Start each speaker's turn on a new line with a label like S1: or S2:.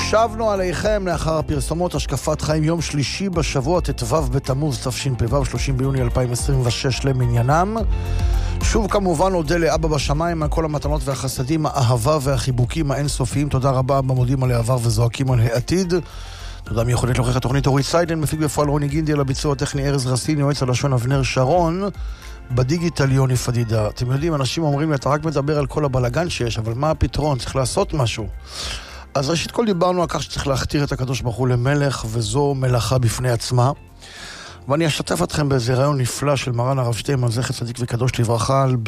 S1: שבנו עליכם לאחר הפרסומות השקפת חיים יום שלישי בשבוע ט"ו בתמוז תשפ"ו 30 ביוני 2026 למניינם. שוב כמובן נודה לאבא בשמיים על כל המתנות והחסדים, האהבה והחיבוקים האינסופיים. תודה רבה במודים על העבר וזועקים על העתיד. תודה מיוחדת לעורך התוכנית אורית סיידן, מפיק בפועל רוני גינדי, על הביצוע הטכני ארז רסין, יועץ הלשון אבנר שרון, בדיגיטל יוני פדידה. אתם יודעים, אנשים אומרים לי, אתה רק מדבר על כל הבלגן שיש, אבל מה הפתרון? צריך לעשות משהו. אז ראשית כל דיברנו על כך שצריך להכתיר את הקדוש ברוך הוא למלך, וזו מלאכה בפני עצמה. ואני אשתף אתכם באיזה רעיון נפלא של מרן הרב שטיינמן, זכר צדיק וקדוש לברכה, על